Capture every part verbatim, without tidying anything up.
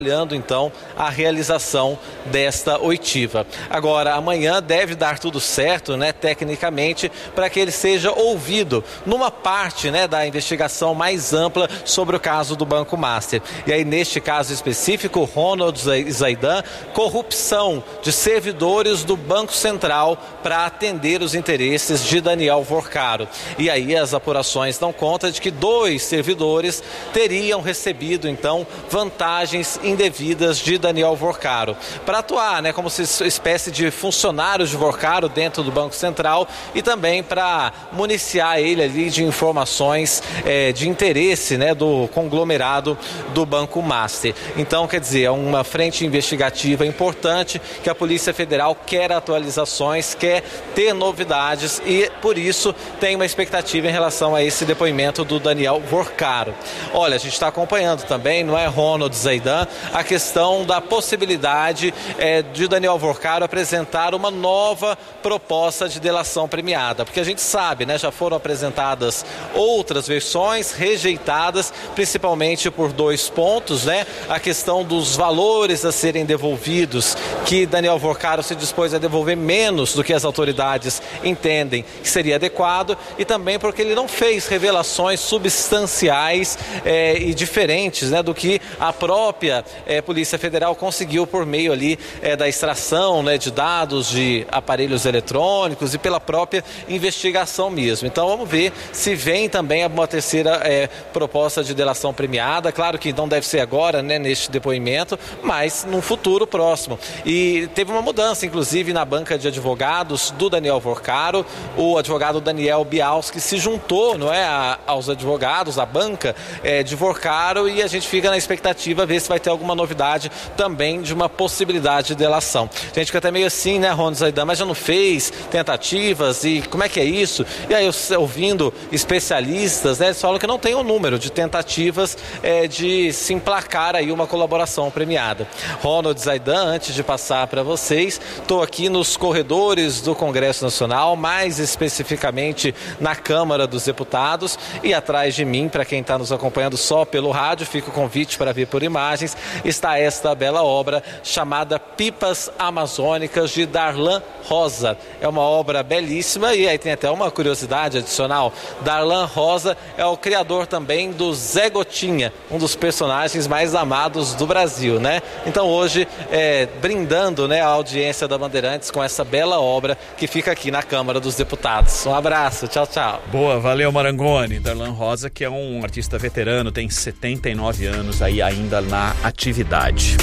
Olhando então a realização desta oitiva. Agora, amanhã deve dar tudo certo, né, tecnicamente, para que ele seja ouvido numa parte, né, da investigação mais ampla sobre o caso do Banco Master. E aí, neste caso específico, Ronald Zaidan, corrupção de servidores do Banco Central para atender os interesses de Daniel Vorcaro. E aí as apurações dão conta de que dois servidores teriam recebido, então, vantagens indevidas de Daniel Vorcaro, para atuar, né, como se espécie de funcionários de Vorcaro dentro do Banco Central e também para municiar ele ali de informações é, de interesse, né, do conglomerado do Banco Master. Então, quer dizer, é uma frente investigativa importante que a Polícia Federal quer atualizações, quer ter novidades e, por isso, tem uma expectativa em relação a esse depoimento do Daniel Vorcaro. Olha, a gente está acompanhando também, não é, Ronald Zaidan, a questão da possibilidade é, de Daniel Vorcaro apresentar uma nova proposta de delação premiada, porque a gente sabe, né, já foram apresentadas outras versões rejeitadas, principalmente por dois pontos, né, a questão dos valores a serem devolvidos, que Daniel Vorcaro se dispôs a devolver menos do que as autoridades entendem que seria adequado, e também porque ele não fez revelações substanciais é, e diferentes, né, do que a própria É, Polícia Federal conseguiu por meio ali é, da extração, né, de dados de aparelhos eletrônicos e pela própria investigação mesmo. Então vamos ver se vem também uma terceira é, proposta de delação premiada. Claro que não deve ser agora, né, neste depoimento, mas num futuro próximo. E teve uma mudança, inclusive, na banca de advogados do Daniel Vorcaro. O advogado Daniel Bialski se juntou, não é, a, aos advogados, à banca é, de Vorcaro, e a gente fica na expectativa ver se vai ter alguma novidade também de uma possibilidade de delação. A gente fica até meio assim, né, Ronald Zaidan, mas já não fez tentativas e como é que é isso? E aí, eu, ouvindo especialistas, né, eles falam que não tem o número de tentativas é, de se emplacar aí uma colaboração premiada. Ronald Zaidan, antes de passar para vocês, estou aqui nos corredores do Congresso Nacional, mais especificamente na Câmara dos Deputados, e atrás de mim, para quem está nos acompanhando só pelo rádio, fica o convite para ver por imagens, está esta bela obra chamada Pipas Amazônicas, de Darlan Rosa. É uma obra belíssima e aí tem até uma curiosidade adicional. Darlan Rosa é o criador também do Zé Gotinha, um dos personagens mais amados do Brasil, né? Então hoje, é, brindando, né, a audiência da Bandeirantes com essa bela obra que fica aqui na Câmara dos Deputados. Um abraço, tchau, tchau. Boa, valeu, Marangoni. Darlan Rosa, que é um artista veterano, tem setenta e nove anos aí ainda na atividade.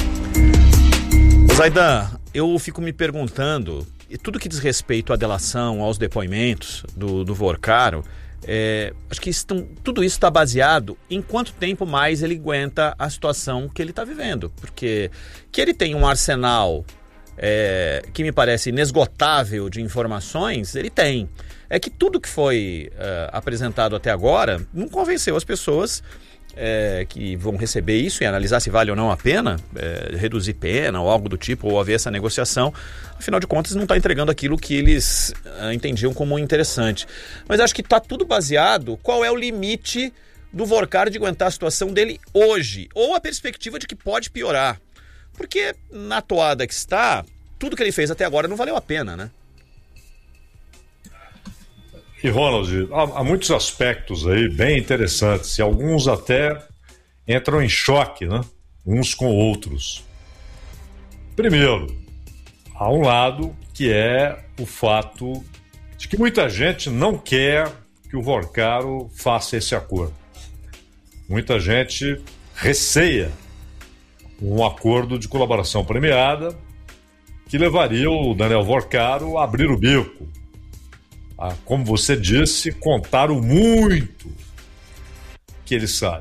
Zaidan, eu fico me perguntando, e tudo que diz respeito à delação, aos depoimentos do, do Vorcaro, é, acho que estão, tudo isso está baseado em quanto tempo mais ele aguenta a situação que ele está vivendo. Porque que ele tem um arsenal é, que me parece inesgotável de informações, ele tem. É que tudo que foi uh, apresentado até agora não convenceu as pessoas É, que vão receber isso e analisar se vale ou não a pena, é, reduzir pena ou algo do tipo, ou haver essa negociação. Afinal de contas, não está entregando aquilo que eles é, entendiam como interessante. Mas acho que está tudo baseado qual é o limite do Vorcaro de aguentar a situação dele hoje, ou a perspectiva de que pode piorar. Porque na toada que está, tudo que ele fez até agora não valeu a pena, né? E, Ronald, há, há muitos aspectos aí bem interessantes, e alguns até entram em choque, né, uns com outros. Primeiro, há um lado que é o fato de que muita gente não quer que o Vorcaro faça esse acordo. Muita gente receia um acordo de colaboração premiada que levaria o Daniel Vorcaro a abrir o bico. Ah, como você disse, contaram muito que ele sabe.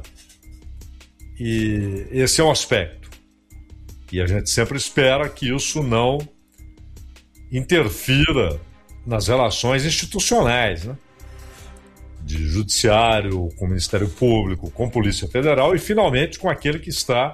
E esse é um aspecto. E a gente sempre espera que isso não interfira nas relações institucionais, né? De judiciário, com o Ministério Público, com a Polícia Federal e, finalmente, com aquele que está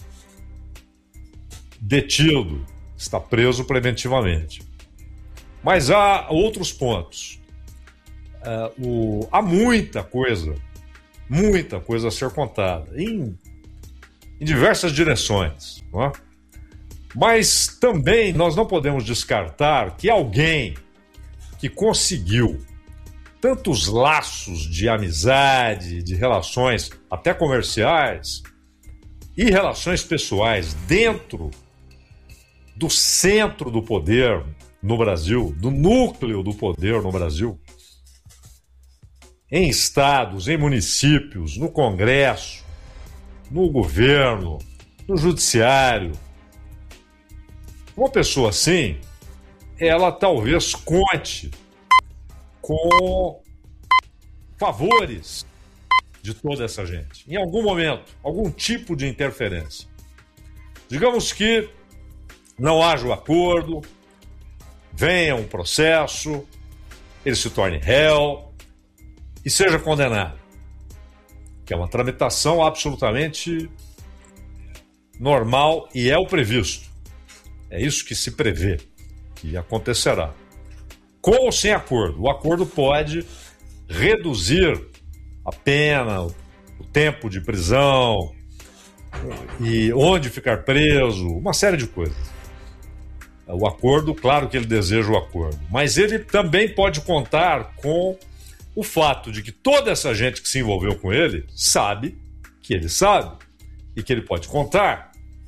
detido, está preso preventivamente. Mas há outros pontos. Uh, o, há muita coisa, muita coisa a ser contada. Em, em diversas direções, não é? Mas também nós não podemos descartar que alguém que conseguiu tantos laços de amizade, de relações até comerciais e relações pessoais dentro do centro do poder no Brasil, do núcleo do poder no Brasil, em estados, em municípios, no Congresso, no governo, no judiciário. Uma pessoa assim, ela talvez conte com favores de toda essa gente. Em algum momento, algum tipo de interferência. Digamos que não haja o acordo, venha um processo, ele se torne réu e seja condenado. Que é uma tramitação absolutamente normal e é o previsto. É isso que se prevê que acontecerá. Com ou sem acordo. O acordo pode reduzir a pena, o tempo de prisão e onde ficar preso, uma série de coisas. O acordo, claro que ele deseja o acordo, mas ele também pode contar com o fato de que toda essa gente que se envolveu com ele sabe que ele sabe e que ele pode contar.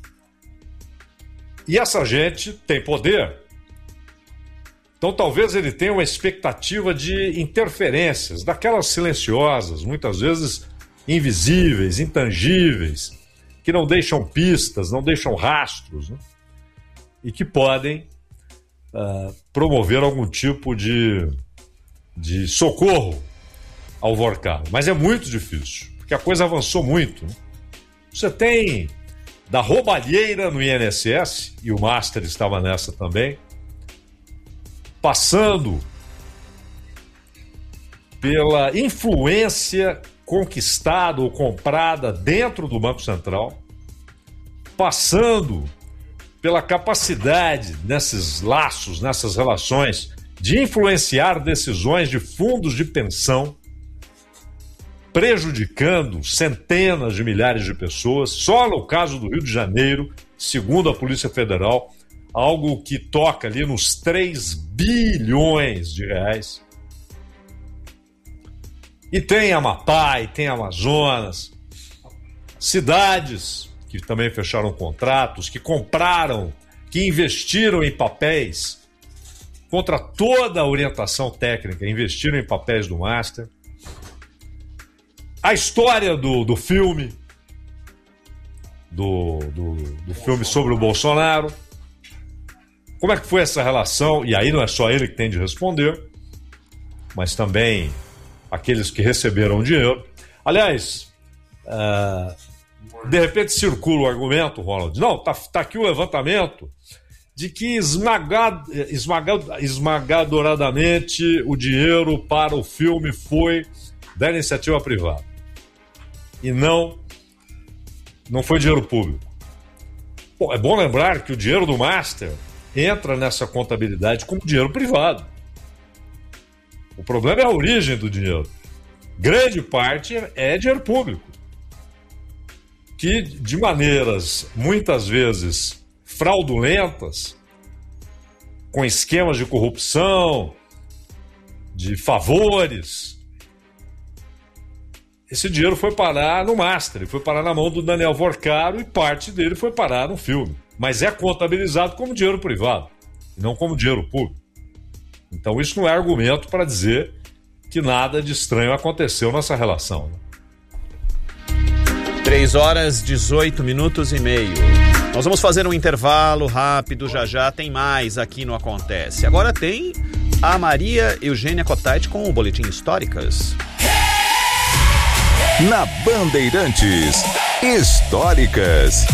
E essa gente tem poder. Então talvez ele tenha uma expectativa de interferências, daquelas silenciosas, muitas vezes invisíveis, intangíveis, que não deixam pistas, não deixam rastros, né? E que podem uh, promover algum tipo de, de socorro ao Vorcaro. Mas é muito difícil, porque a coisa avançou muito, né? Você tem da roubalheira no I N S S, e o Master estava nessa também, passando pela influência conquistada ou comprada dentro do Banco Central, passando pela capacidade nesses laços, nessas relações, de influenciar decisões de fundos de pensão, prejudicando centenas de milhares de pessoas. Só no caso do Rio de Janeiro, segundo a Polícia Federal, algo que toca ali nos três bilhões de reais. E tem Amapá, e tem Amazonas, cidades que também fecharam contratos, que compraram, que investiram em papéis contra toda a orientação técnica, investiram em papéis do Master. A história do, do filme, do, do, do filme sobre o Bolsonaro, como é que foi essa relação? E aí não é só ele que tem de responder, mas também aqueles que receberam dinheiro. Aliás, uh, de repente circula o argumento, Ronald, não, tá, tá aqui o levantamento de que esmagado, esmagado, esmagadoradamente o dinheiro para o filme foi da iniciativa privada. E não, não foi dinheiro público. Bom, é bom lembrar que o dinheiro do Master entra nessa contabilidade como dinheiro privado. O problema é a origem do dinheiro. Grande parte é dinheiro público, que de maneiras muitas vezes fraudulentas, com esquemas de corrupção, de favores, esse dinheiro foi parar no Master, foi parar na mão do Daniel Vorcaro e parte dele foi parar no filme. Mas é contabilizado como dinheiro privado, e não como dinheiro público. Então isso não é argumento para dizer que nada de estranho aconteceu nessa relação. três horas, dezoito minutos e meio. Nós vamos fazer um intervalo rápido, já já tem mais aqui no Acontece. Agora tem a Maria Eugênia Cotati com o Boletim Históricas. Na Bandeirantes, Históricas.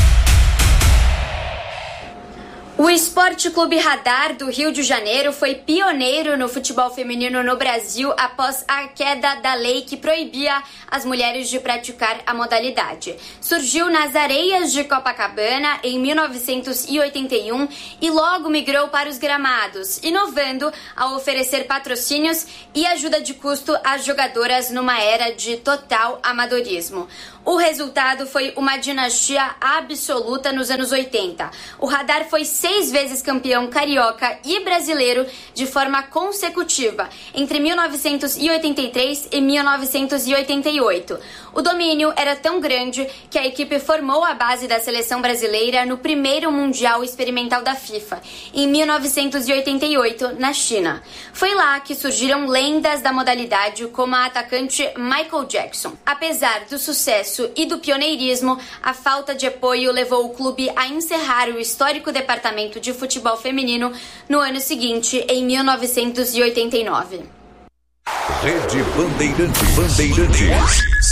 O Esporte Clube Radar do Rio de Janeiro foi pioneiro no futebol feminino no Brasil após a queda da lei que proibia as mulheres de praticar a modalidade. Surgiu nas areias de Copacabana em mil novecentos e oitenta e um e logo migrou para os gramados, inovando ao oferecer patrocínios e ajuda de custo às jogadoras numa era de total amadorismo. O resultado foi uma dinastia absoluta nos anos oitenta. O Radar foi seis vezes campeão carioca e brasileiro de forma consecutiva, entre mil novecentos e oitenta e três e mil novecentos e oitenta e oito. O domínio era tão grande que a equipe formou a base da seleção brasileira no primeiro Mundial Experimental da FIFA, em mil novecentos e oitenta e oito, na China. Foi lá que surgiram lendas da modalidade como a atacante Michael Jackson. Apesar do sucesso e do pioneirismo, a falta de apoio levou o clube a encerrar o histórico departamento de futebol feminino no ano seguinte, em mil novecentos e oitenta e nove. Rede Bandeirantes. Bandeirantes.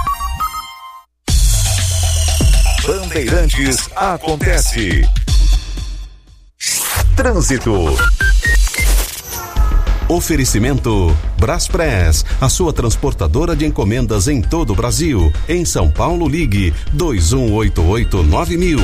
Bandeirantes acontece. Trânsito. Oferecimento Braspress, a sua transportadora de encomendas em todo o Brasil. Em São Paulo, ligue dois um oito oito nove mil.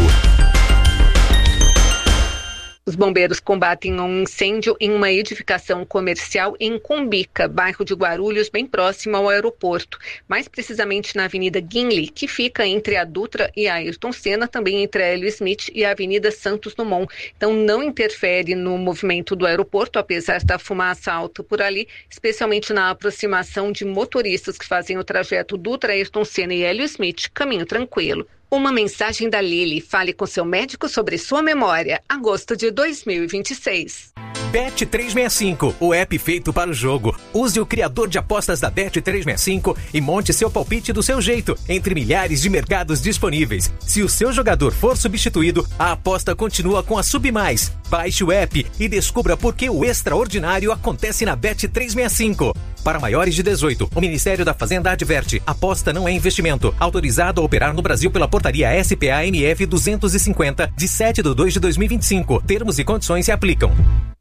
Os bombeiros combatem um incêndio em uma edificação comercial em Cumbica, bairro de Guarulhos, bem próximo ao aeroporto. Mais precisamente na Avenida Guinle, que fica entre a Dutra e a Ayrton Senna, também entre a Hélio Smith e a Avenida Santos Dumont. Então não interfere no movimento do aeroporto, apesar da fumaça alta por ali, especialmente na aproximação de motoristas que fazem o trajeto Dutra, Ayrton Senna e Hélio Smith, caminho tranquilo. Uma mensagem da Lili. Fale com seu médico sobre sua memória. Agosto de dois mil e vinte e seis. Bet trezentos e sessenta e cinco, o app feito para o jogo. Use o criador de apostas da Bet trezentos e sessenta e cinco e monte seu palpite do seu jeito, entre milhares de mercados disponíveis. Se o seu jogador for substituído, a aposta continua com a Submais. Baixe o app e descubra por que o extraordinário acontece na Bet trezentos e sessenta e cinco. Para maiores de dezoito, o Ministério da Fazenda adverte: aposta não é investimento. Autorizado a operar no Brasil pela portaria S P A M F duzentos e cinquenta, de sete de dois de dois mil e vinte e cinco. Termos e condições se aplicam.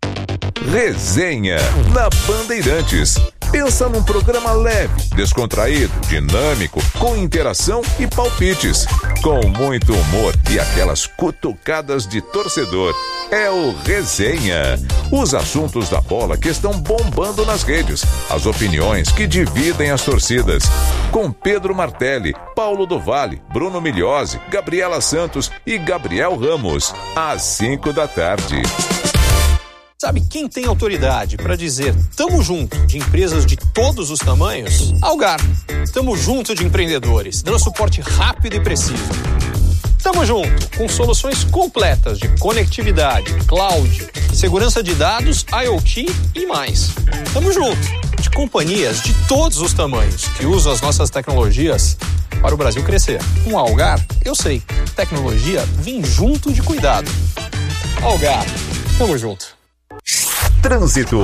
Resenha na Bandeirantes. Pensa num programa leve, descontraído, dinâmico, com interação e palpites, com muito humor e aquelas cutucadas de torcedor. É o Resenha. Os assuntos da bola que estão bombando nas redes, as opiniões que dividem as torcidas. Com Pedro Martelli, Paulo do Vale, Bruno Migliosi, Gabriela Santos e Gabriel Ramos. Às cinco da tarde. Sabe quem tem autoridade para dizer tamo junto de empresas de todos os tamanhos? Algar. Tamo junto de empreendedores, dando suporte rápido e preciso. Tamo junto com soluções completas de conectividade, cloud, segurança de dados, IoT e mais. Tamo junto de companhias de todos os tamanhos que usam as nossas tecnologias para o Brasil crescer. Com a Algar, eu sei, tecnologia vem junto de cuidado. Algar, tamo junto. Trânsito.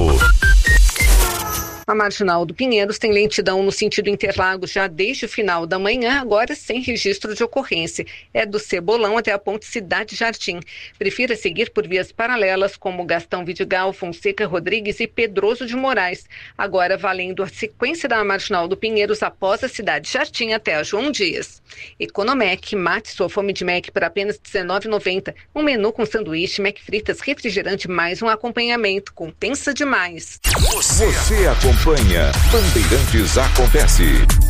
A Marginal do Pinheiros tem lentidão no sentido Interlagos já desde o final da manhã, agora sem registro de ocorrência. É do Cebolão até a ponte Cidade Jardim. Prefira seguir por vias paralelas como Gastão Vidigal, Fonseca Rodrigues e Pedroso de Moraes. Agora valendo a sequência da Marginal do Pinheiros após a Cidade Jardim até a João Dias. Economec, mate sua fome de Mac por apenas dezenove reais e noventa centavos. Um menu com sanduíche, Mac fritas, refrigerante mais um acompanhamento. Compensa demais. Você, Você acompanha Bandeirantes Acontece.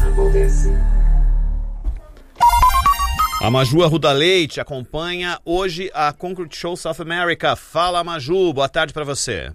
A Maju Arruda Leite acompanha hoje a Concrete Show South America. Fala, Maju, boa tarde para você.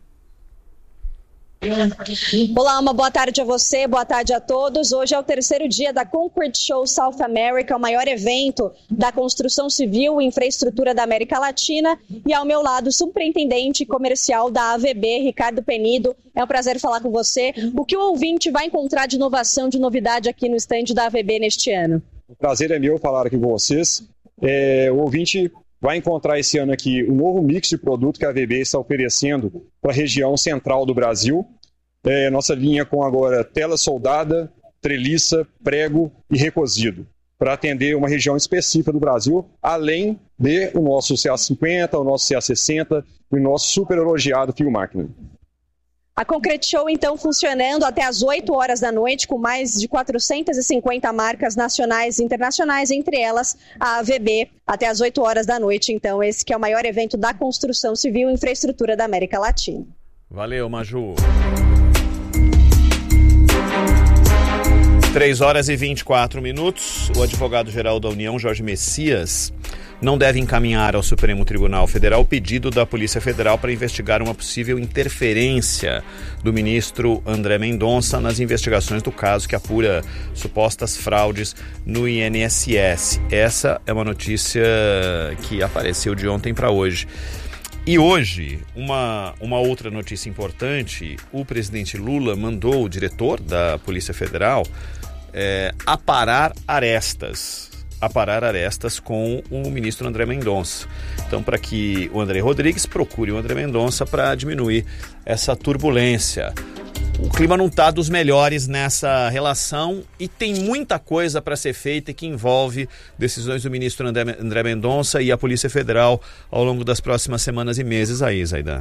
Olá, uma boa tarde a você, boa tarde a todos. Hoje é o terceiro dia da Concrete Show South America, o maior evento da construção civil e infraestrutura da América Latina. E ao meu lado, o superintendente comercial da A V B, Ricardo Penido. É um prazer falar com você. O que o ouvinte vai encontrar de inovação, de novidade aqui no estande da A V B neste ano? O prazer é meu falar aqui com vocês. É, o ouvinte vai encontrar esse ano aqui um novo mix de produto que a A V B está oferecendo para a região central do Brasil. É, nossa linha com agora tela soldada, treliça, prego e recosido, para atender uma região específica do Brasil, além de o nosso C A cinquenta, o nosso C A sessenta e o nosso super elogiado fio máquina. A Concrete Show, então, funcionando até às oito horas da noite, com mais de quatrocentas e cinquenta marcas nacionais e internacionais, entre elas a A V B, até às oito horas da noite. Então, esse que é o maior evento da construção civil e infraestrutura da América Latina. Valeu, Maju. três horas e vinte e quatro minutos. O advogado-geral da União, Jorge Messias, não deve encaminhar ao Supremo Tribunal Federal o pedido da Polícia Federal para investigar uma possível interferência do ministro André Mendonça nas investigações do caso que apura supostas fraudes no I N S S. Essa é uma notícia que apareceu de ontem para hoje. E hoje, uma, uma outra notícia importante: o presidente Lula mandou o diretor da Polícia Federal é, aparar arestas. aparar arestas com o ministro André Mendonça. Então, para que o André Rodrigues procure o André Mendonça para diminuir essa turbulência. O clima não está dos melhores nessa relação e tem muita coisa para ser feita que envolve decisões do ministro André, André Mendonça e a Polícia Federal ao longo das próximas semanas e meses aí, Zaidan.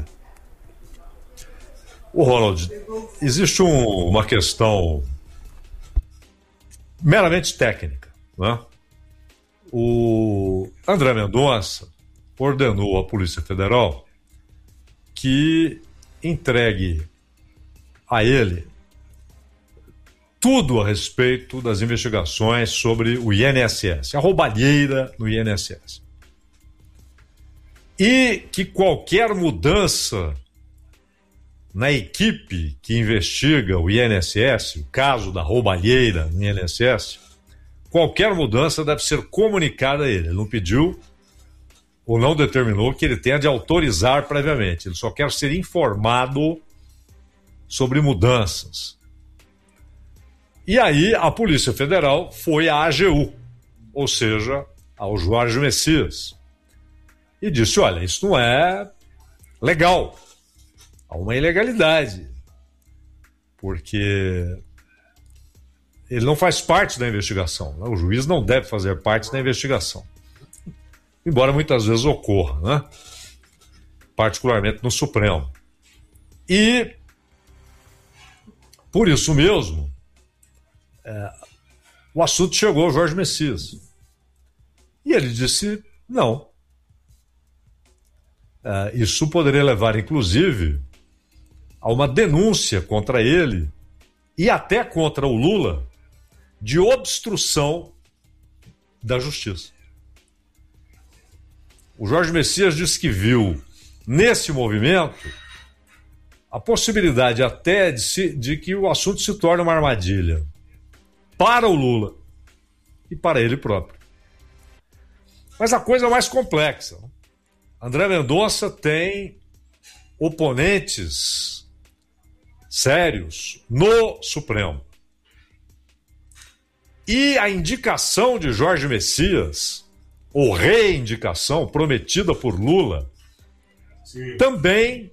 O Ronald, existe um, uma questão meramente técnica, né? O André Mendonça ordenou à Polícia Federal que entregue a ele tudo a respeito das investigações sobre o I N S S, a roubalheira no I N S S. E que qualquer mudança na equipe que investiga o I N S S, o caso da roubalheira no I N S S, qualquer mudança deve ser comunicada a ele. Ele não pediu ou não determinou que ele tenha de autorizar previamente. Ele só quer ser informado sobre mudanças. E aí a Polícia Federal foi à A G U, ou seja, ao Jorge Messias, e disse: olha, isso não é legal. Há uma ilegalidade. Porque ele não faz parte da investigação, né? O juiz não deve fazer parte da investigação. Embora muitas vezes ocorra, né? Particularmente no Supremo. E, por isso mesmo, é, o assunto chegou ao Jorge Messias. E ele disse não. É, isso poderia levar, inclusive, a uma denúncia contra ele e até contra o Lula de obstrução da justiça. O Jorge Messias disse que viu nesse movimento a possibilidade até de, se, de que o assunto se torne uma armadilha para o Lula e para ele próprio. Mas a coisa é mais complexa. André Mendonça tem oponentes sérios no Supremo. E a indicação de Jorge Messias, ou reindicação prometida por Lula, sim, também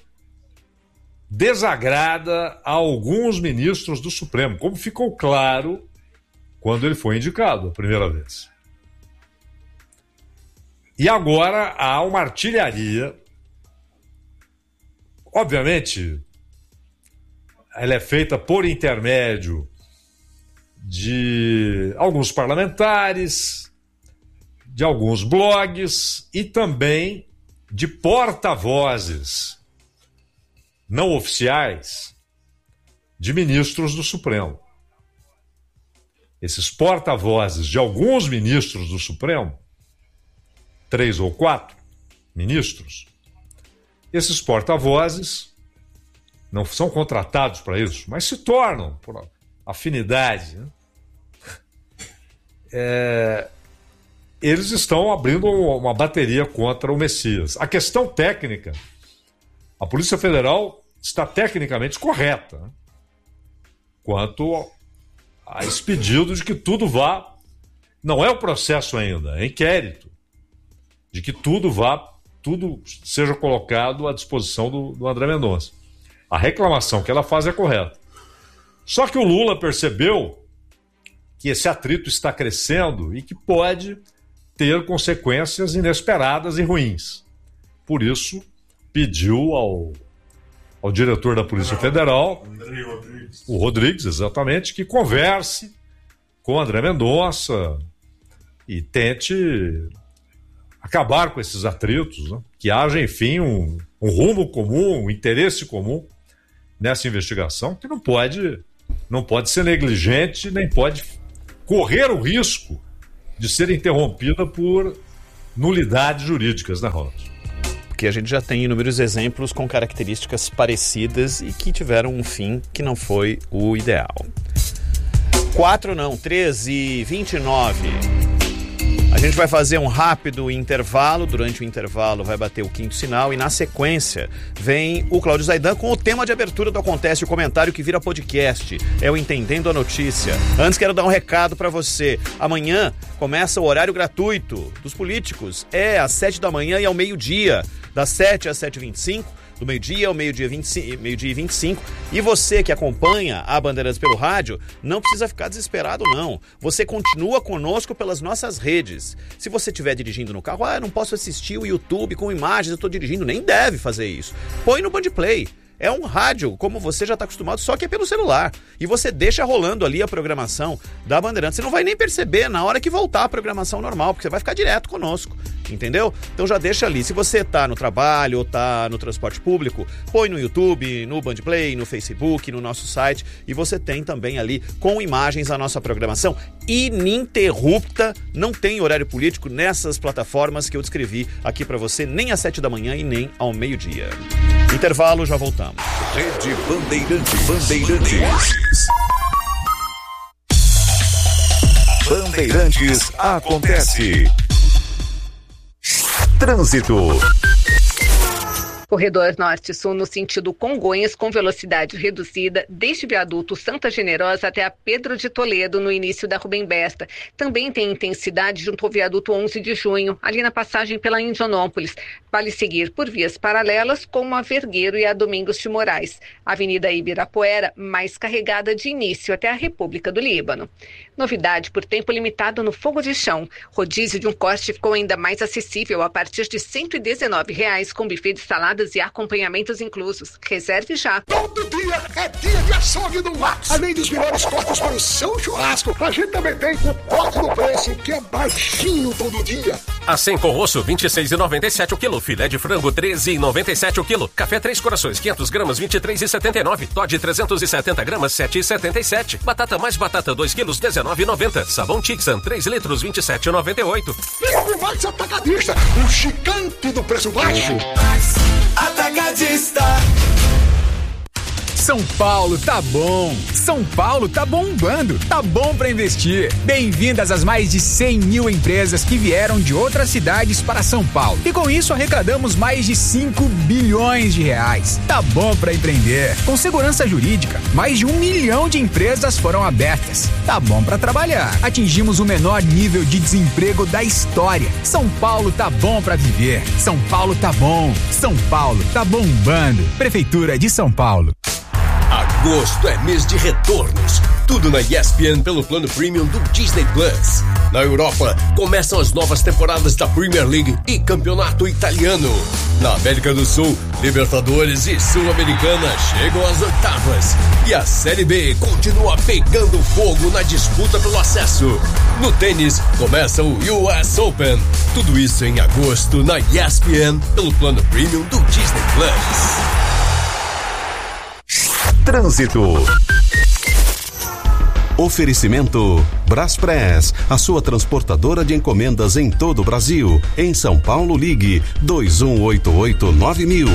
desagrada a alguns ministros do Supremo, como ficou claro quando ele foi indicado a primeira vez. E agora há uma artilharia. Obviamente, ela é feita por intermédio de alguns parlamentares, de alguns blogs e também de porta-vozes não oficiais de ministros do Supremo. Esses porta-vozes de alguns ministros do Supremo, três ou quatro ministros, esses porta-vozes não são contratados para isso, mas se tornam por afinidade, né? É, eles estão abrindo uma bateria contra o Messias. A questão técnica, a Polícia Federal está tecnicamente correta, né, quanto a esse pedido de que tudo vá, não é o processo ainda, é inquérito, de que tudo vá, tudo seja colocado à disposição do, do André Mendonça. A reclamação que ela faz é correta. Só que o Lula percebeu que esse atrito está crescendo e que pode ter consequências inesperadas e ruins. Por isso, pediu ao, ao diretor da Polícia Federal, Rodrigues. o Rodrigues, exatamente, que converse com o André Mendonça e tente acabar com esses atritos, né? Que haja, enfim, um, um rumo comum, um interesse comum nessa investigação, que não pode não pode ser negligente, nem pode correr o risco de ser interrompida por nulidades jurídicas, né, Ronald? Porque a gente já tem inúmeros exemplos com características parecidas e que tiveram um fim que não foi o ideal. quatro não, treze e vinte e nove. A gente vai fazer um rápido intervalo. Durante o intervalo vai bater o quinto sinal e na sequência vem o Cláudio Zaidan com o tema de abertura do Acontece, o comentário que vira podcast. É o Entendendo a Notícia. Antes quero dar um recado para você. Amanhã começa o horário gratuito dos políticos. É às sete da manhã e ao meio-dia. Das sete às sete e vinte e cinco. Do meio-dia ao meio-dia meio-dia e vinte e cinco. E você que acompanha a Bandeirantes pelo rádio, não precisa ficar desesperado, não. Você continua conosco pelas nossas redes. Se você estiver dirigindo no carro, ah, eu não posso assistir o YouTube com imagens, eu estou dirigindo, nem deve fazer isso. Põe no Bandplay. É um rádio, como você já está acostumado, só que é pelo celular. E você deixa rolando ali a programação da Bandeirantes. Você não vai nem perceber na hora que voltar a programação normal, porque você vai ficar direto conosco, entendeu? Então já deixa ali. Se você está no trabalho ou está no transporte público, põe no YouTube, no Bandplay, no Facebook, no nosso site. E você tem também ali, com imagens, a nossa programação ininterrupta. Não tem horário político nessas plataformas que eu descrevi aqui para você, nem às sete da manhã e nem ao meio-dia. Intervalo, já voltamos. Rede Bandeirantes. Bandeirantes. Bandeirantes acontece. Trânsito. Corredor Norte-Sul no sentido Congonhas com velocidade reduzida desde o viaduto Santa Generosa até a Pedro de Toledo no início da Rubem Besta. Também tem intensidade junto ao viaduto onze de junho, ali na passagem pela Indianópolis. Vale seguir por vias paralelas como a Vergueiro e a Domingos de Moraes. Avenida Ibirapuera mais carregada de início até a República do Líbano. Novidade por tempo limitado no fogo de chão. Rodízio de um corte ficou ainda mais acessível a partir de cento e dezenove reais com buffet de saladas e acompanhamentos inclusos. Reserve já. Todo dia é dia de açougue do Max. Além dos melhores cortes para o seu churrasco, a gente também tem o corte do preço, que é baixinho todo dia. Acém com osso, vinte e seis reais e noventa e sete centavos o quilo. Filé de frango, treze reais e noventa e sete centavos o quilo. Café Três Corações, quinhentas gramas, vinte e três reais e setenta e nove centavos. Toddy, trezentas e setenta gramas, sete reais e setenta e sete centavos. Batata mais batata, dois quilos, dezenove reais e noventa centavos. Sabão Tixan, três litros, vinte e sete reais e noventa e oito centavos. Vem o Max Atacadista, o gigante do preço baixo. Atacadista. São Paulo tá bom, São Paulo tá bombando, tá bom pra investir. Bem-vindas às mais de cem mil empresas que vieram de outras cidades para São Paulo. E com isso arrecadamos mais de cinco bilhões de reais. Tá bom pra empreender. Com segurança jurídica, mais de um milhão de empresas foram abertas. Tá bom pra trabalhar. Atingimos o menor nível de desemprego da história. São Paulo tá bom pra viver. São Paulo tá bom. São Paulo tá bombando. Prefeitura de São Paulo. Agosto é mês de retornos. Tudo na E S P N pelo plano premium do Disney Plus. Na Europa, começam as novas temporadas da Premier League e Campeonato Italiano. Na América do Sul, Libertadores e Sul-Americana chegam às oitavas. E a Série B continua pegando fogo na disputa pelo acesso. No tênis, começa o U S Open. Tudo isso em agosto na E S P N pelo plano premium do Disney Plus. Trânsito. Oferecimento Braspress, a sua transportadora de encomendas em todo o Brasil. Em São Paulo, ligue dois um oito oito nove mil.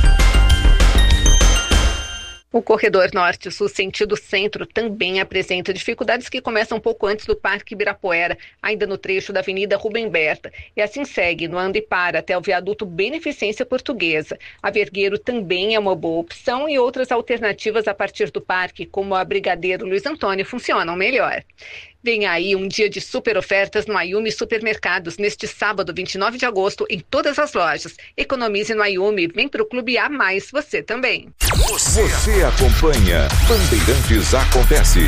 O corredor Norte-Sul sentido centro também apresenta dificuldades que começam um pouco antes do Parque Ibirapuera, ainda no trecho da Avenida Rubem Berta. E assim segue no anda e para até o viaduto Beneficência Portuguesa. A Vergueiro também é uma boa opção e outras alternativas a partir do parque, como a Brigadeiro Luiz Antônio, funcionam melhor. Vem aí um dia de super ofertas no Ayumi Supermercados, neste sábado, vinte e nove de agosto, em todas as lojas. Economize no Ayumi, vem pro Clube A mais, você também. Você, você acompanha Bandeirantes Acontece.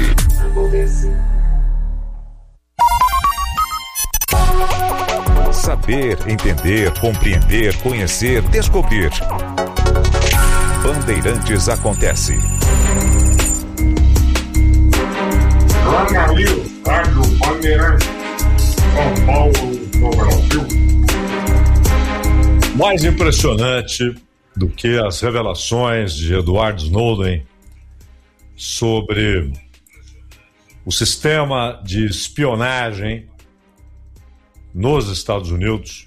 Saber, entender, compreender, conhecer, descobrir. Bandeirantes Acontece. Jornalismo, Rádio Bandeirantes, São Paulo, no Brasil. Mais impressionante do que as revelações de Edward Snowden sobre o sistema de espionagem nos Estados Unidos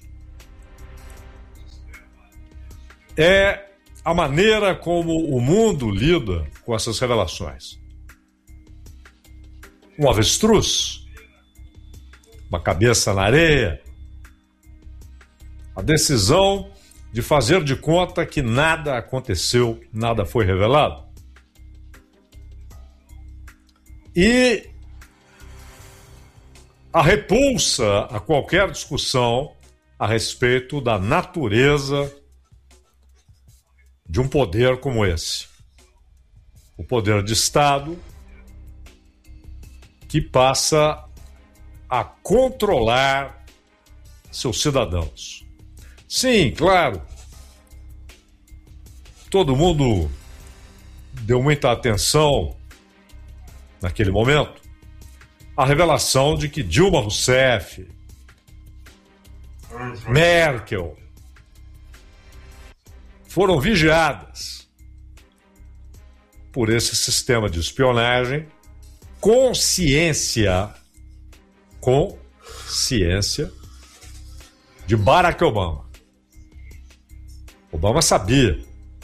é a maneira como o mundo lida com essas revelações. Um avestruz, uma cabeça na areia, a decisão de fazer de conta que nada aconteceu, nada foi revelado. E a repulsa a qualquer discussão a respeito da natureza de um poder como esse. O poder de Estado que passa a controlar seus cidadãos. Sim, claro, todo mundo deu muita atenção naquele momento a revelação de que Dilma Rousseff, Merkel, foram vigiadas por esse sistema de espionagem com ciência, com ciência de Barack Obama. Obama sabia.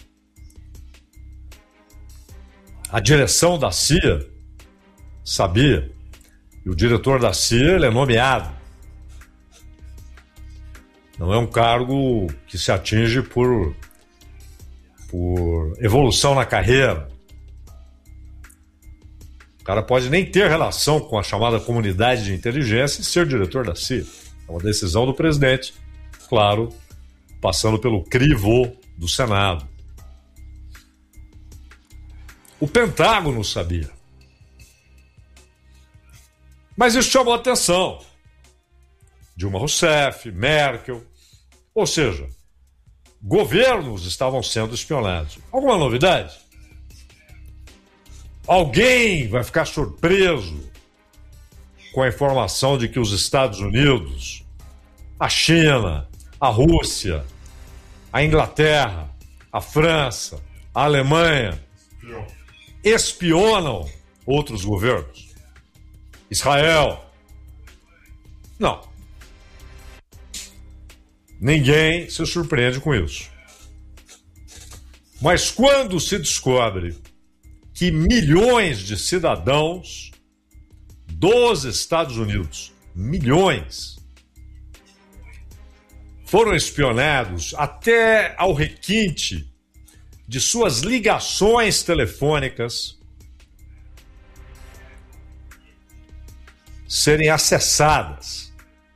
A direção da C I A sabia. E o diretor da C I A ele é nomeado. Não é um cargo que se atinge por, por evolução na carreira. O cara pode nem ter relação com a chamada comunidade de inteligência e ser diretor da C I A. É uma decisão do presidente, claro, passando pelo crivo do Senado. O Pentágono sabia. Mas isso chamou a atenção. Dilma Rousseff, Merkel, ou seja, governos estavam sendo espionados. Alguma novidade? Alguém vai ficar surpreso com a informação de que os Estados Unidos, a China, a Rússia, a Inglaterra, a França, a Alemanha espionam outros governos? Israel? Não. Ninguém se surpreende com isso. Mas quando se descobre que milhões de cidadãos dos Estados Unidos, milhões, foram espionados até ao requinte de suas ligações telefônicas serem acessadas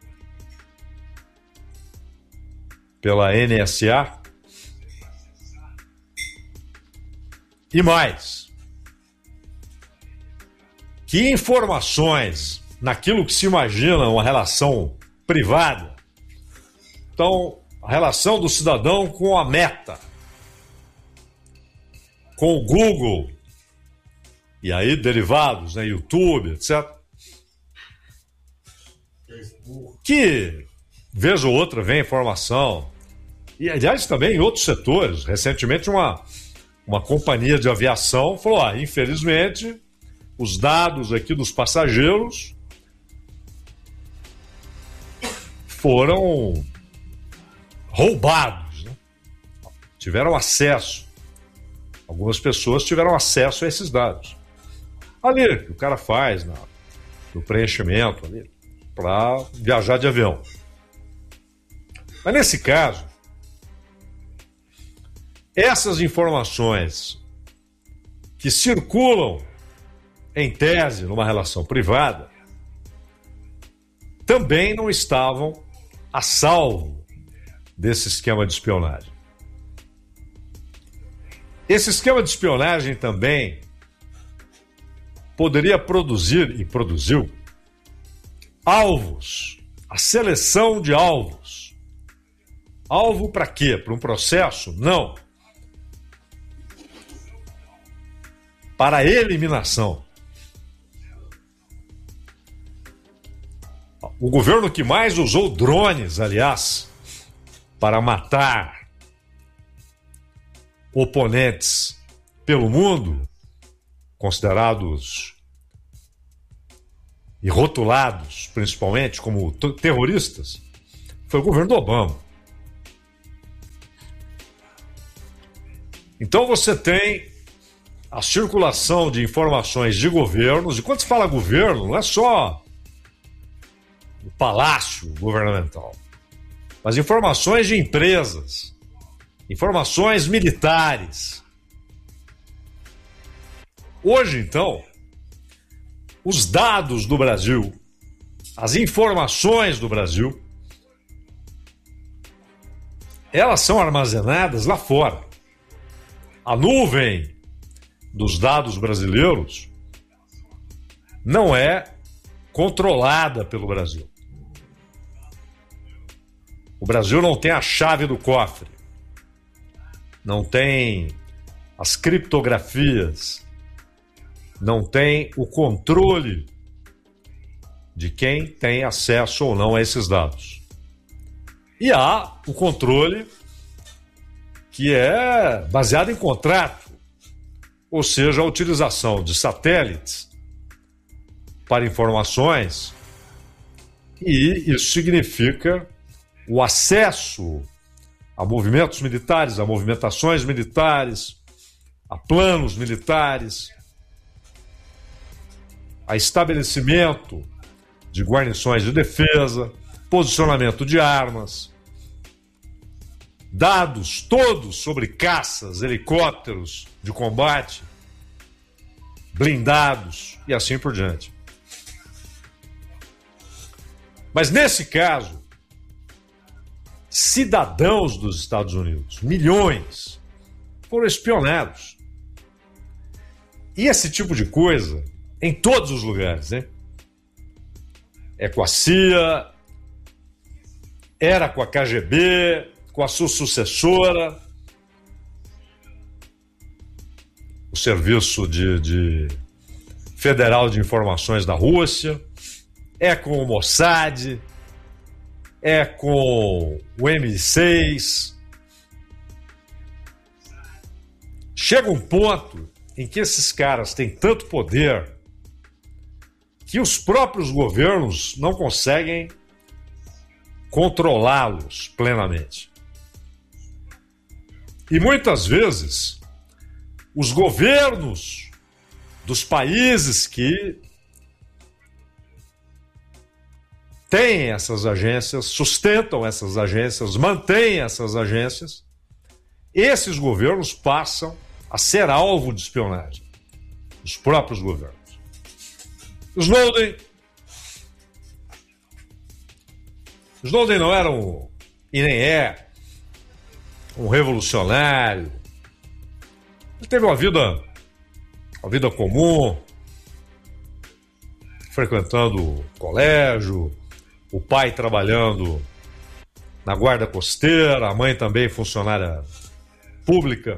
pela N S A. E mais, que informações naquilo que se imagina uma relação privada, então a relação do cidadão com a Meta, com o Google, e aí derivados, né, YouTube, etcétera, que vez ou outra vem informação, e aliás também em outros setores. Recentemente uma, uma companhia de aviação falou, ah, infelizmente os dados aqui dos passageiros foram roubados, né? Tiveram acesso, algumas pessoas tiveram acesso a esses dados ali, que o cara faz na, no preenchimento ali para viajar de avião. Mas nesse caso, essas informações que circulam em tese numa relação privada também não estavam a salvo desse esquema de espionagem. Esse esquema de espionagem também poderia produzir, e produziu, alvos, a seleção de alvos. Alvo para quê? Para um processo? Não. Para a eliminação. O governo que mais usou drones, aliás, para matar oponentes pelo mundo, considerados e rotulados, principalmente, como terroristas, foi o governo do Obama. Então você tem a circulação de informações de governos, e quando se fala governo, não é só o palácio governamental, mas informações de empresas, informações militares. Hoje, então, os dados do Brasil, as informações do Brasil, elas são armazenadas lá fora. A nuvem dos dados brasileiros não é controlada pelo Brasil. O Brasil não tem a chave do cofre, não tem as criptografias, não tem o controle de quem tem acesso ou não a esses dados. E há o controle que é baseado em contrato, ou seja, a utilização de satélites para informações, e isso significa o acesso a movimentos militares, a movimentações militares, a planos militares, a estabelecimento de guarnições de defesa, posicionamento de armas, dados todos sobre caças, helicópteros de combate, blindados e assim por diante. Mas nesse caso, cidadãos dos Estados Unidos, milhões, foram espionados. E esse tipo de coisa em todos os lugares, né? É com a C I A, era com a K G B, com a sua sucessora, o Serviço de, de Federal de Informações da Rússia, é com o Mossad, é com o M I seis. Chega um ponto em que esses caras têm tanto poder que os próprios governos não conseguem controlá-los plenamente. E muitas vezes, os governos dos países que têm essas agências, sustentam essas agências, mantêm essas agências, esses governos passam a ser alvo de espionagem. Os próprios governos. Snowden. Snowden não era um, e nem é, um revolucionário. Ele teve uma vida, uma vida comum, frequentando colégio, o pai trabalhando na guarda costeira, a mãe também funcionária pública.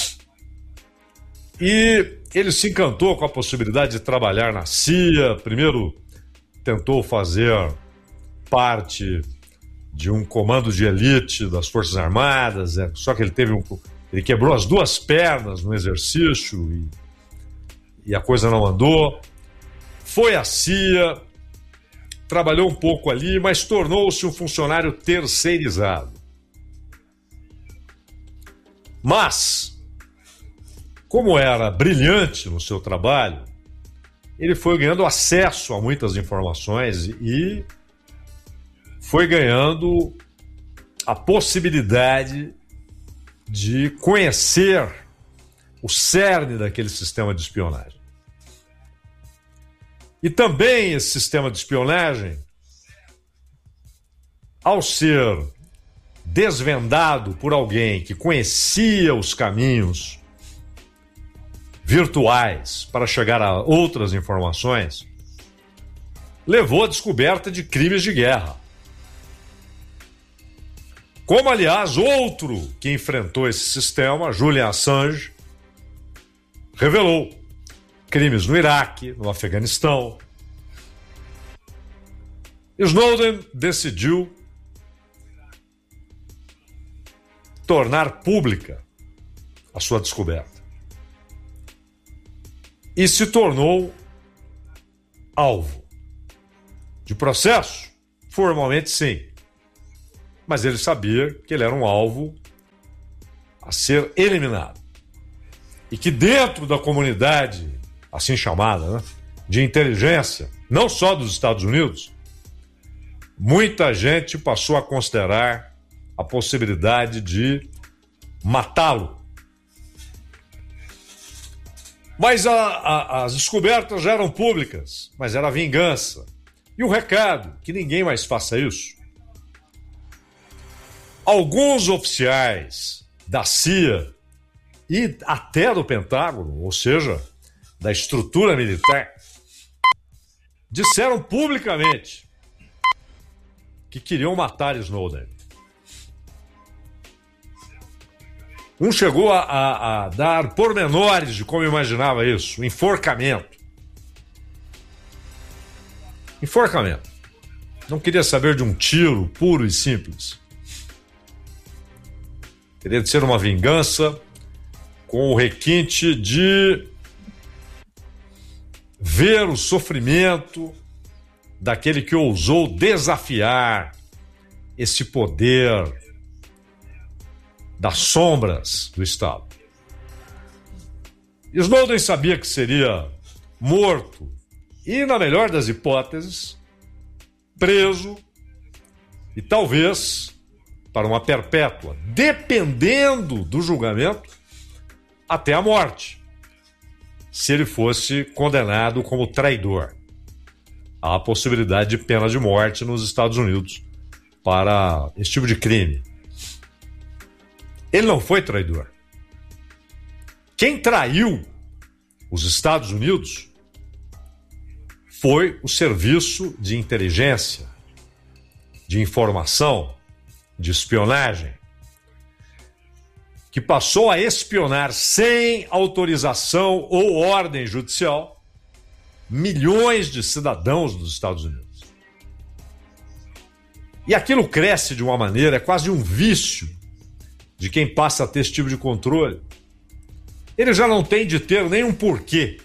E ele se encantou com a possibilidade de trabalhar na C I A. Primeiro tentou fazer parte de um comando de elite das Forças Armadas, é, só que ele teve um, ele quebrou as duas pernas no exercício e, e a coisa não andou. Foi à C I A, trabalhou um pouco ali, mas tornou-se um funcionário terceirizado. Mas, como era brilhante no seu trabalho, ele foi ganhando acesso a muitas informações e foi ganhando a possibilidade de conhecer o cerne daquele sistema de espionagem. E também esse sistema de espionagem, ao ser desvendado por alguém que conhecia os caminhos virtuais para chegar a outras informações, levou à descoberta de crimes de guerra. Como, aliás, outro que enfrentou esse sistema, Julian Assange, revelou crimes no Iraque, no Afeganistão. Snowden decidiu tornar pública a sua descoberta. e se tornou alvo de processo? Formalmente, sim. Mas ele sabia que ele era um alvo a ser eliminado. E que dentro da comunidade, assim chamada, né, de inteligência, não só dos Estados Unidos, muita gente passou a considerar a possibilidade de matá-lo. Mas a, a, as descobertas já eram públicas, mas era vingança. E o recado, que ninguém mais faça isso. Alguns oficiais da C I A e até do Pentágono, ou seja, da estrutura militar, disseram publicamente que queriam matar Snowden. Um chegou a, a, a dar pormenores de como imaginava isso, o enforcamento. Enforcamento. Não queria saber de um tiro puro e simples. Teria de ser uma vingança com o requinte de ver o sofrimento daquele que ousou desafiar esse poder das sombras do Estado. Snowden sabia que seria morto e, na melhor das hipóteses, preso e talvez para uma perpétua, dependendo do julgamento, até a morte, se ele fosse condenado como traidor. Há a possibilidade de pena de morte nos Estados Unidos para esse tipo de crime. Ele não foi traidor. Quem traiu os Estados Unidos foi o serviço de inteligência, de informação, de espionagem, que passou a espionar sem autorização ou ordem judicial milhões de cidadãos dos Estados Unidos. E aquilo cresce de uma maneira, é quase um vício de quem passa a ter esse tipo de controle. Ele já não tem de ter nenhum porquê.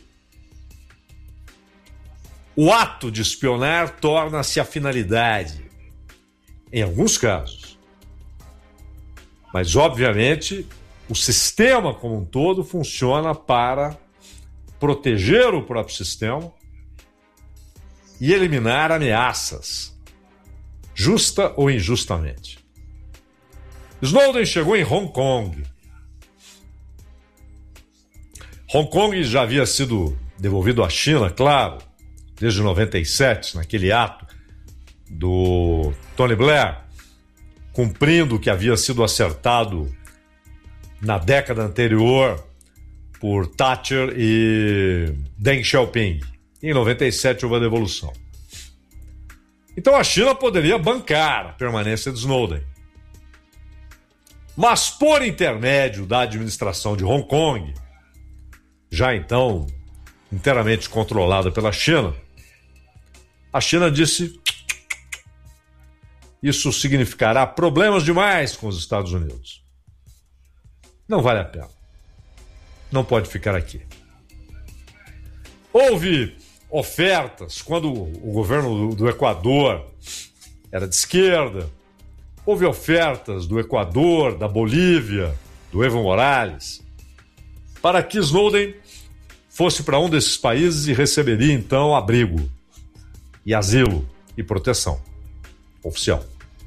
O ato de espionar torna-se a finalidade, em alguns casos. Mas, obviamente, o sistema como um todo funciona para proteger o próprio sistema e eliminar ameaças, justa ou injustamente. Snowden chegou em Hong Kong. Hong Kong já havia sido devolvido à China, claro, desde noventa e sete, naquele ato do Tony Blair, cumprindo o que havia sido acertado na década anterior por Thatcher e Deng Xiaoping. Em noventa e sete houve a devolução. Então a China poderia bancar a permanência de Snowden. Mas por intermédio da administração de Hong Kong, já então inteiramente controlada pela China, a China disse: isso significará problemas demais com os Estados Unidos. Não vale a pena. Não pode ficar aqui. Houve ofertas quando o governo do Equador era de esquerda. Houve ofertas do Equador, da Bolívia, do Evo Morales, para que Snowden fosse para um desses países e receberia então abrigo e asilo e proteção oficial.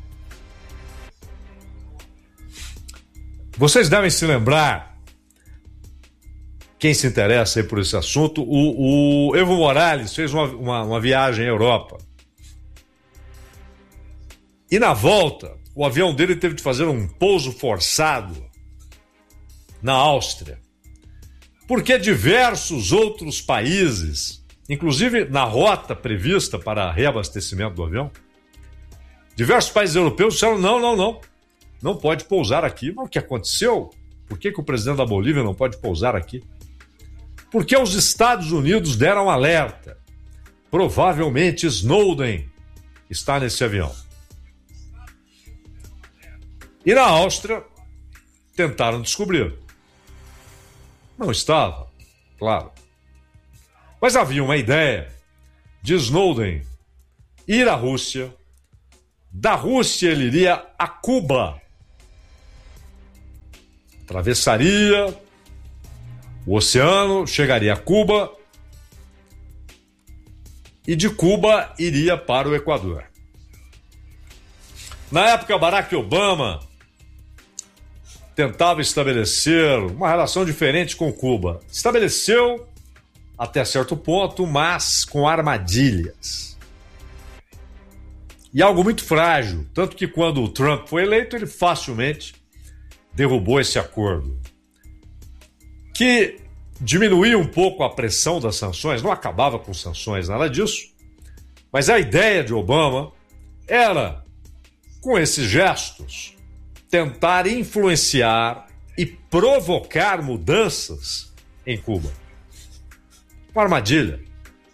Vocês devem se lembrar, quem se interessa aí por esse assunto, o, o Evo Morales fez uma, uma, uma viagem à Europa. E na volta, o avião dele teve de fazer um pouso forçado na Áustria. Porque diversos outros países, inclusive na rota prevista para reabastecimento do avião, diversos países europeus disseram: não, não, não, não pode pousar aqui. Mas o que aconteceu? Por que, que o presidente da Bolívia não pode pousar aqui? Porque os Estados Unidos deram alerta. Provavelmente Snowden está nesse avião. E na Áustria tentaram descobrir. Não estava, claro. Mas havia uma ideia de Snowden ir à Rússia. Da Rússia ele iria a Cuba. Atravessaria o oceano, chegaria a Cuba e de Cuba iria para o Equador. Na época, Barack Obama tentava estabelecer uma relação diferente com Cuba. Estabeleceu até certo ponto, mas com armadilhas. E algo muito frágil, tanto que quando o Trump foi eleito, ele facilmente derrubou esse acordo, que diminuía um pouco a pressão das sanções, não acabava com sanções, nada disso, mas a ideia de Obama era, com esses gestos, tentar influenciar e provocar mudanças em Cuba. Uma armadilha.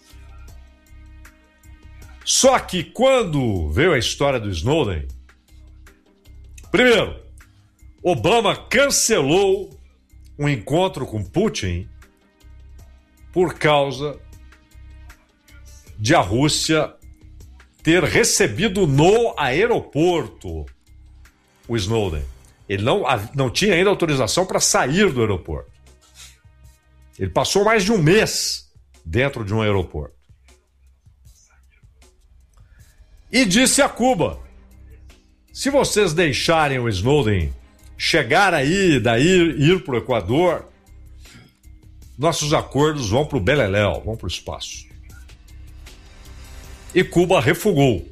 Só que quando veio a história do Snowden, primeiro, Obama cancelou um encontro com Putin por causa de a Rússia ter recebido no aeroporto o Snowden. Ele não, não tinha ainda autorização para sair do aeroporto. Ele passou mais de um mês dentro de um aeroporto. E disse a Cuba: se vocês deixarem o Snowden chegar aí, daí ir para o Equador, nossos acordos vão para o beleléu, vão para o espaço. E Cuba refugou.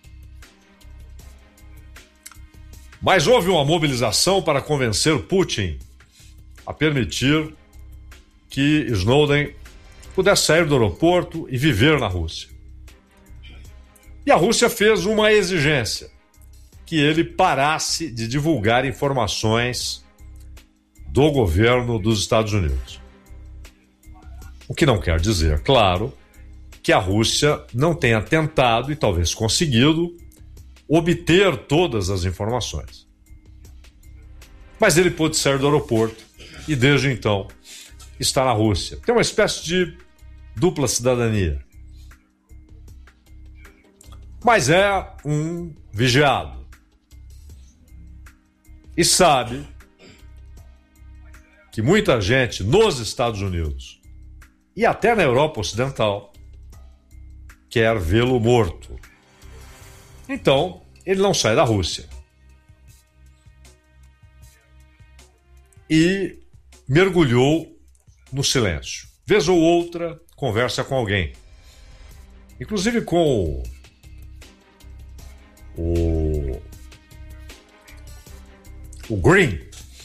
Mas houve uma mobilização para convencer Putin a permitir que Snowden pudesse sair do aeroporto e viver na Rússia. E a Rússia fez uma exigência, que ele parasse de divulgar informações do governo dos Estados Unidos. O que não quer dizer, claro, que a Rússia não tenha tentado e talvez conseguido obter todas as informações. Mas ele pôde sair do aeroporto e desde então está na Rússia. Tem uma espécie de dupla cidadania. Mas é um vigiado. E sabe que muita gente nos Estados Unidos e até na Europa Ocidental quer vê-lo morto. Então, ele não sai da Rússia. E mergulhou no silêncio. Vez ou outra, conversa com alguém. Inclusive com o, o Green.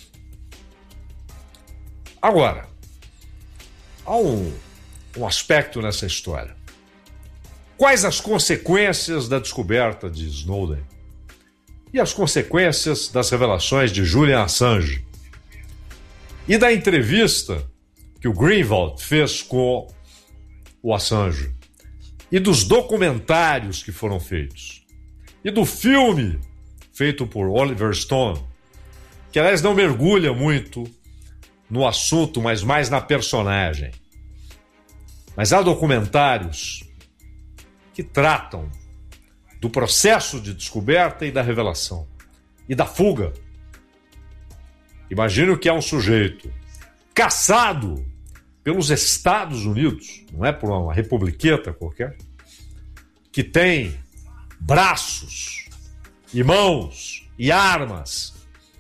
Agora, há um, um aspecto nessa história. Quais as consequências da descoberta de Snowden? E as consequências das revelações de Julian Assange? E da entrevista que o Greenwald fez com o Assange? E dos documentários que foram feitos? E do filme feito por Oliver Stone, que aliás não mergulha muito no assunto, mas mais na personagem. Mas há documentários que tratam do processo de descoberta e da revelação, e da fuga. Imagine o que é um sujeito caçado pelos Estados Unidos, não é por uma republiqueta qualquer, que tem braços e mãos e armas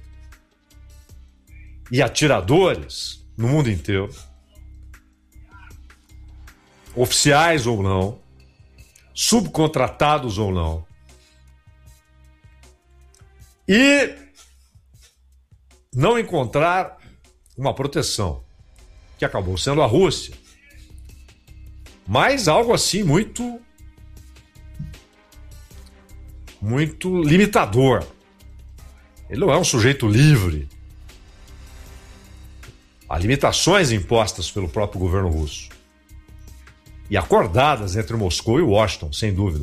e atiradores no mundo inteiro, oficiais ou não, subcontratados ou não, e não encontrar uma proteção, que acabou sendo a Rússia, mas algo assim muito muito limitador. Ele não é um sujeito livre. Há limitações impostas pelo próprio governo russo e acordadas entre Moscou e Washington, sem dúvida.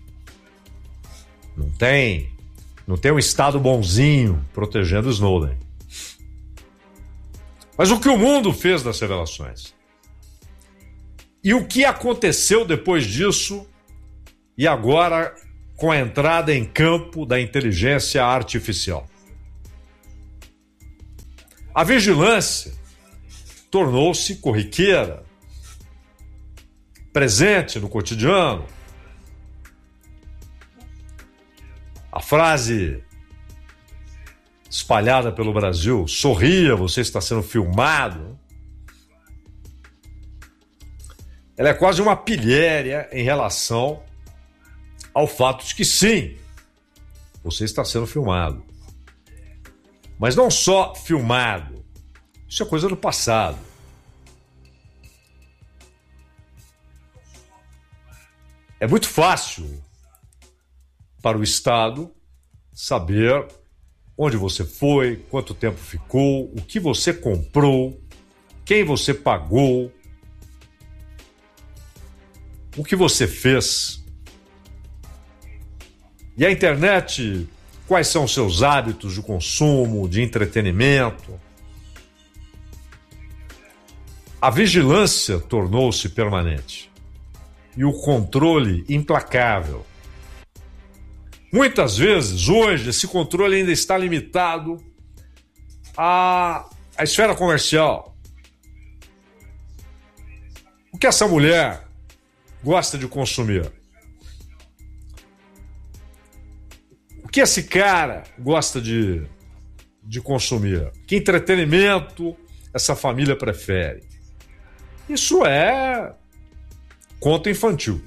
Não tem, não tem um Estado bonzinho protegendo Snowden. Mas o que o mundo fez das revelações? E o que aconteceu depois disso e agora com a entrada em campo da inteligência artificial? A vigilância tornou-se corriqueira, presente no cotidiano. A frase espalhada pelo Brasil, sorria, você está sendo filmado, ela é quase uma pilhéria em relação ao fato de que sim, você está sendo filmado. Mas não só filmado, isso é coisa do passado. É muito fácil para o Estado saber onde você foi, quanto tempo ficou, o que você comprou, quem você pagou, o que você fez. E a internet, quais são os seus hábitos de consumo, de entretenimento? A vigilância tornou-se permanente e o controle implacável. Muitas vezes, hoje, esse controle ainda está limitado à, à esfera comercial. O que essa mulher gosta de consumir? O que esse cara gosta de, de consumir? Que entretenimento essa família prefere? Isso é conto infantil.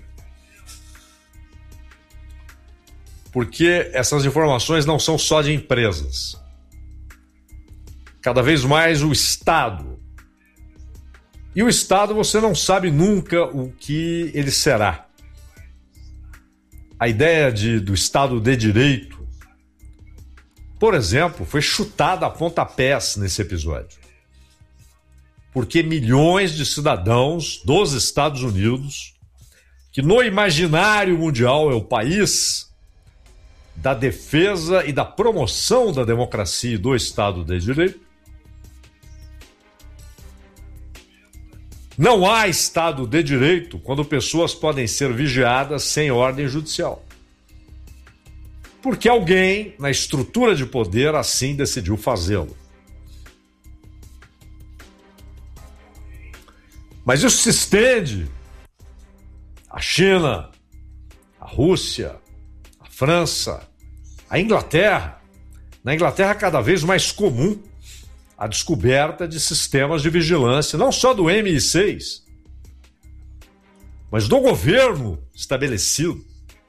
Porque essas informações não são só de empresas. Cada vez mais o Estado. E o Estado você não sabe nunca o que ele será. A ideia de, do Estado de Direito, por exemplo, foi chutada a pontapés nesse episódio. Porque milhões de cidadãos dos Estados Unidos, que no imaginário mundial é o país da defesa e da promoção da democracia e do Estado de Direito, não há Estado de Direito quando pessoas podem ser vigiadas sem ordem judicial. Porque alguém, na estrutura de poder, assim decidiu fazê-lo. Mas isso se estende à China, à Rússia, à França, à Inglaterra. Na Inglaterra, cada vez mais comum a descoberta de sistemas de vigilância, não só do M I seis, mas do governo estabelecido.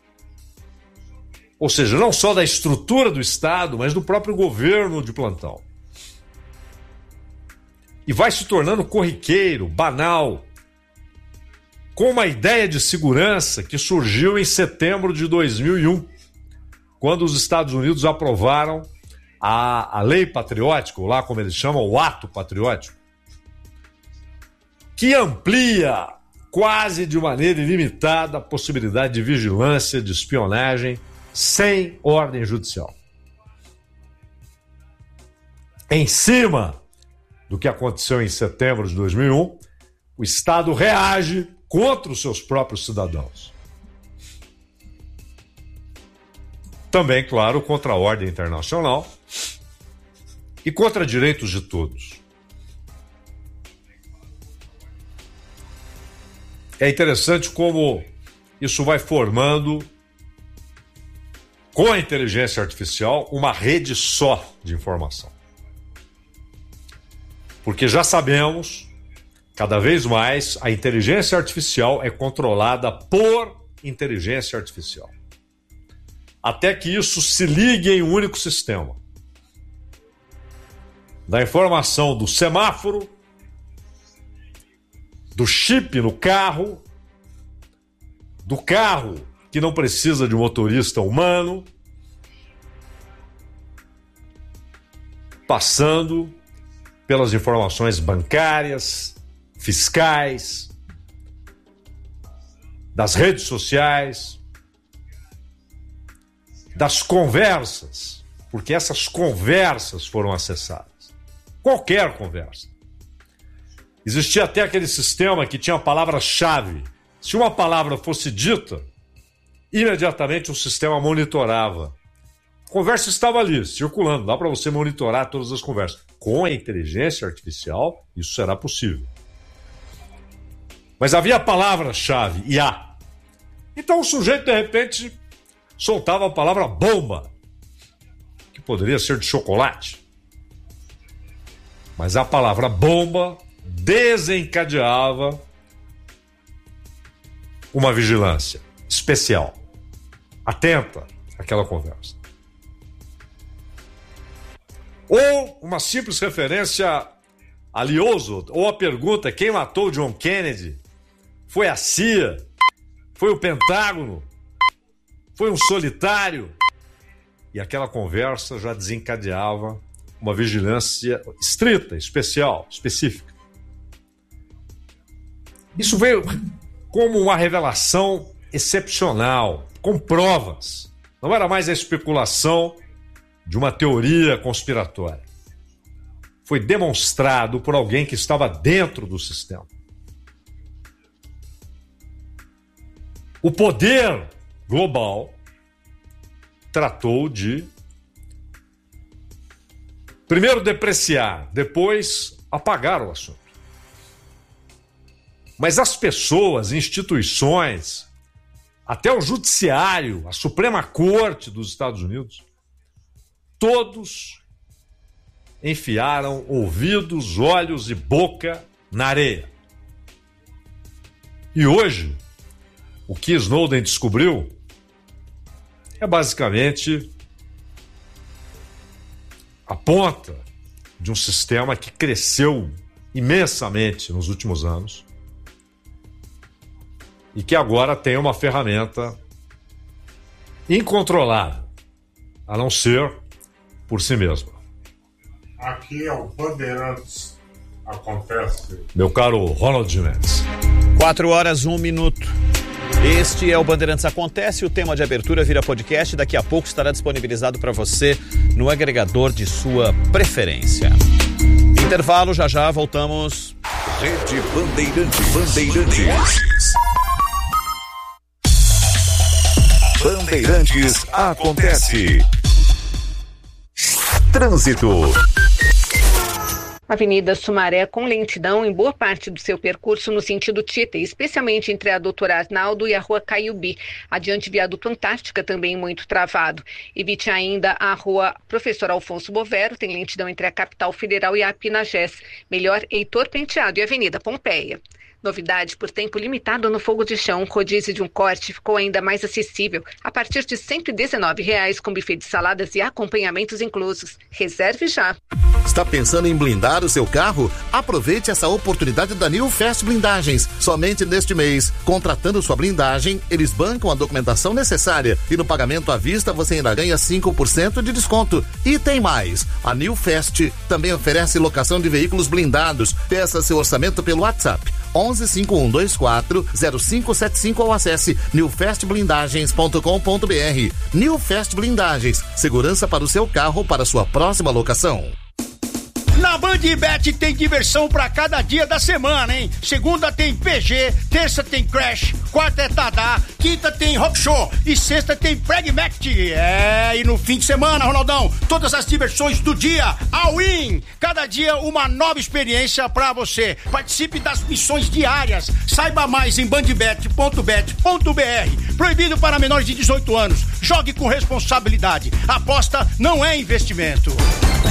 Ou seja, não só da estrutura do Estado, mas do próprio governo de plantão. E vai se tornando corriqueiro, banal, com uma ideia de segurança que surgiu em setembro de dois mil e um, quando os Estados Unidos aprovaram a, a lei patriótica, ou lá como eles chamam, o ato patriótico, que amplia quase de maneira ilimitada a possibilidade de vigilância, de espionagem, sem ordem judicial. Em cima do que aconteceu em setembro de dois mil e um, o Estado reage contra os seus próprios cidadãos. Também, claro, contra a ordem internacional e contra direitos de todos. É interessante como isso vai formando, com a inteligência artificial, uma rede só de informação. Porque já sabemos, cada vez mais, a inteligência artificial é controlada por inteligência artificial. Até que isso se ligue em um único sistema. Da informação do semáforo, do chip no carro, do carro que não precisa de um motorista humano, passando pelas informações bancárias, fiscais, das redes sociais, das conversas, porque essas conversas foram acessadas. Qualquer conversa. Existia até aquele sistema que tinha a palavra-chave. Se uma palavra fosse dita, imediatamente o sistema monitorava. A conversa estava ali, circulando. Dá para você monitorar todas as conversas. Com a inteligência artificial, isso será possível. Mas havia a palavra-chave, I A. Então o sujeito, de repente, soltava a palavra bomba, que poderia ser de chocolate. Mas a palavra bomba desencadeava uma vigilância especial, atenta àquela conversa. Ou uma simples referência a Lee Oswald, ou a pergunta: quem matou John Kennedy? Foi a C I A? Foi o Pentágono? Foi um solitário? E aquela conversa já desencadeava uma vigilância estrita, especial, específica. Isso veio como uma revelação excepcional, com provas. Não era mais a especulação de uma teoria conspiratória. Foi demonstrado por alguém que estava dentro do sistema. O poder global tratou de primeiro depreciar, depois apagar o assunto. Mas as pessoas, instituições, até o judiciário, a Suprema Corte dos Estados Unidos, todos enfiaram ouvidos, olhos e boca na areia. E hoje, o que Snowden descobriu é basicamente a ponta de um sistema que cresceu imensamente nos últimos anos e que agora tem uma ferramenta incontrolável, a não ser por si mesma. Aqui é o Bandeirantes. Acontece. Meu caro Ronald Mendes. Quatro horas, um minuto. Este é o Bandeirantes Acontece, o tema de abertura vira podcast, daqui a pouco estará disponibilizado para você no agregador de sua preferência. Intervalo, já já voltamos. Rede Bandeirantes. Bandeirantes. Bandeirantes Acontece. Trânsito. Avenida Sumaré com lentidão em boa parte do seu percurso no sentido Tietê, especialmente entre a Doutor Arnaldo e a Rua Caiubi. Adiante, Viaduto Antártica também muito travado. Evite ainda a Rua Professor Alfonso Bovero, tem lentidão entre a Capital Federal e a Pinagés. Melhor, Heitor Penteado e Avenida Pompeia. Novidade por tempo limitado no fogo de chão. Rodízio de um corte ficou ainda mais acessível, a partir de cento e dezenove reais, com buffet de saladas e acompanhamentos inclusos. Reserve já. Está pensando em blindar o seu carro? Aproveite essa oportunidade da New Fast Blindagens. Somente neste mês, contratando sua blindagem, eles bancam a documentação necessária e no pagamento à vista você ainda ganha cinco por cento de desconto. E tem mais, a New Fast também oferece locação de veículos blindados. Peça seu orçamento pelo WhatsApp onze cinco um dois quatro zero cinco sete cinco ou acesse new fast blindagens ponto com ponto br. New Fast Blindagens, segurança para o seu carro para sua próxima locação. Na Bandbet tem diversão pra cada dia da semana, hein? Segunda tem P G, terça tem Crash, quarta é Tadá, quinta tem Rock Show e sexta tem Pragmatic. É, e no fim de semana, Ronaldão, todas as diversões do dia, all-in. Cada dia uma nova experiência pra você. Participe das missões diárias. Saiba mais em bandbet ponto bet ponto br. Proibido para menores de dezoito anos. Jogue com responsabilidade. Aposta não é investimento.